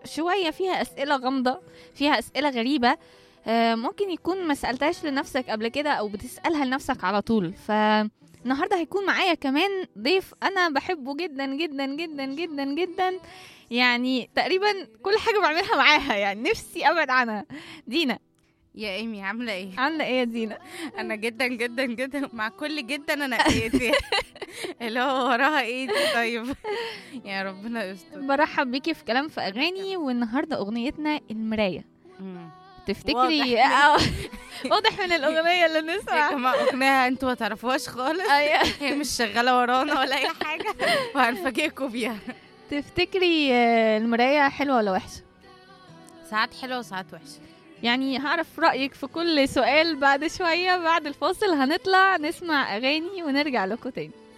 شوية فيها أسئلة غامضة، فيها أسئلة غريبة، ممكن يكون ما سألتهاش لنفسك قبل كده أو بتسألها لنفسك على طول. فالنهاردة هيكون معايا كمان ضيف أنا بحبه جدا جدا جدا جدا جدا، يعني تقريبا كل حاجة بعملها معاها، يعني نفسي أبعد عنها. دينا. يا ايمي عامله ايه؟ عاملة إيه يا دينا؟ انا جدا جدا جدا مع كل جدا انا ايه اللي هو وراها ايه دي؟ طيب يا ربنا يستر. برحب بيكي في كلام في أغاني، والنهاردة أغنيتنا المراية. مم. تفتكري واضح من الأغنية اللي يا بنسمع. جماعه اغنيه انتوا ما تعرفوهاش خالص، أيوة. هي مش شغاله ورانا ولا اي حاجه وهنفاجئكم بيها. تفتكري المراية حلوة ولا وحشة؟ ساعات حلوه وساعات وحشه. يعني هعرف رأيك في كل سؤال بعد شوية. بعد الفاصل هنطلع نسمع أغاني ونرجع لكم تاني.